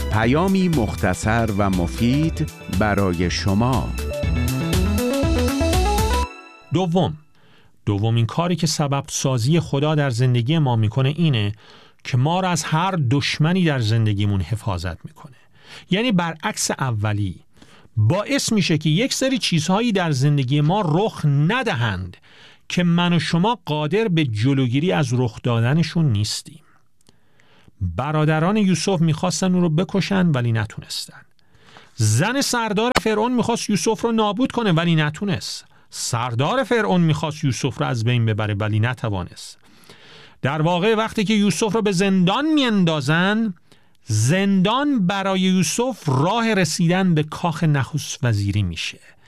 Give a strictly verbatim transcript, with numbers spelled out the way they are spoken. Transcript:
پیامی مختصر و مفید برای شما. دوم دومین کاری که سبب سازی خدا در زندگی ما میکنه اینه که ما را از هر دشمنی در زندگیمون حفاظت میکنه. یعنی برعکس اولی باعث میشه که یک سری چیزهایی در زندگی ما رخ ندهند که من و شما قادر به جلوگیری از رخ دادنشون نیستیم. برادران یوسف میخواستن اون رو بکشن ولی نتونستن. زن سردار فرعون میخواست یوسف رو نابود کنه ولی نتونست. سردار فرعون میخواست یوسف رو از بین ببره ولی نتوانست. در واقع وقتی که یوسف رو به زندان میاندازن، زندان برای یوسف راه رسیدن به کاخ نخست وزیری میشه.